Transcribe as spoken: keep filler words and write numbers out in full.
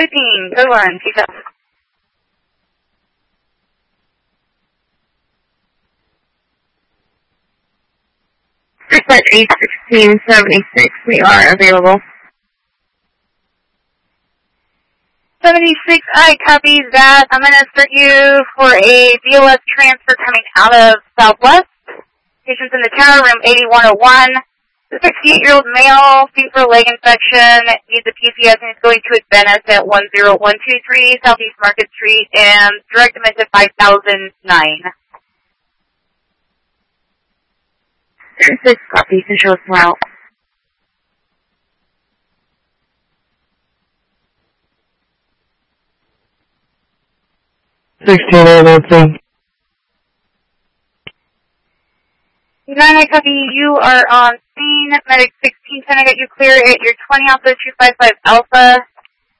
fifteen, good one, keep up. At eight sixteen seventy-six, we are available. seventy-six, I copy that. I'm going to start you for a B O S transfer coming out of Southwest. Patient's in the tower, room eighty-one oh one. The sixty-eight-year-old male, fever leg infection, needs a P C S and is going to Adventist at one oh one two three Southeast Market Street and direct him into five thousand nine. thirty-six, copy, control smile. sixteen oh one two. nine, I copy. You are on scene. Medic sixteen ten, I got you clear at your twenty Alpha two five five Alpha.